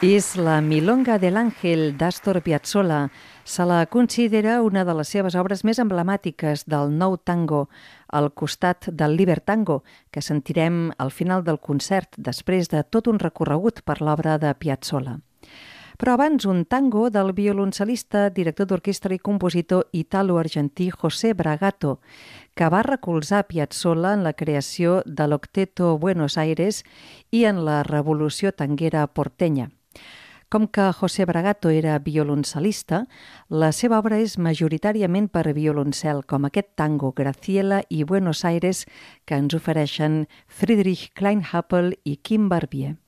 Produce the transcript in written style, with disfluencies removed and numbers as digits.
És la Milonga del Ángel d'Astor Piazzolla. Se la considera una de les seves obres més emblemàtiques del nou tango, al costat del Libertango, que sentirem al final del concert, després de tot un recorregut per l'obra de Piazzolla. Però abans un tango del violoncel·lista, director d'orquestra i compositor italo-argentí José Bragato, que va recolzar Piazzolla en la creació de l'Octeto Buenos Aires i en la revolució tanguera portenya. Com que José Bragato era violoncel·lista, la seva obra és majoritàriament per violoncel, com aquest tango Graciela i Buenos Aires que ens ofereixen Friedrich Kleinhapple i Kim Barbier.